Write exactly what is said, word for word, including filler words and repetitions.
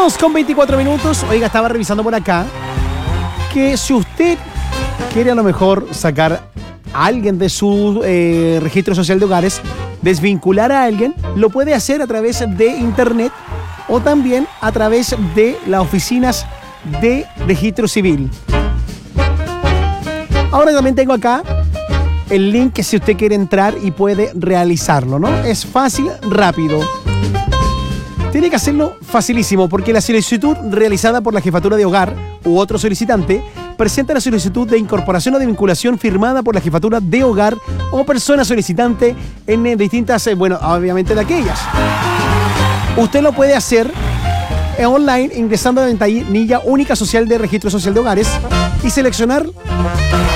dos con veinticuatro minutos. Oiga, estaba revisando por acá que si usted quiere a lo mejor sacar a alguien de su eh, registro social de hogares, desvincular a alguien, lo puede hacer a través de internet o también a través de las oficinas de registro civil. Ahora también tengo acá el link que si usted quiere entrar y puede realizarlo, ¿no? Es fácil, rápido. Tiene que hacerlo facilísimo porque la solicitud realizada por la jefatura de hogar u otro solicitante presenta la solicitud de incorporación o de vinculación firmada por la jefatura de hogar o persona solicitante en distintas, bueno, obviamente de aquellas. Usted lo puede hacer online ingresando a la ventanilla única social de registro social de hogares y seleccionar